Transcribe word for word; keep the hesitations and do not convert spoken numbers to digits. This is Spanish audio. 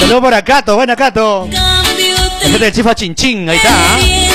Saludos para Cato, buena Cato. La gente del Chifa Chinchín, ahí está.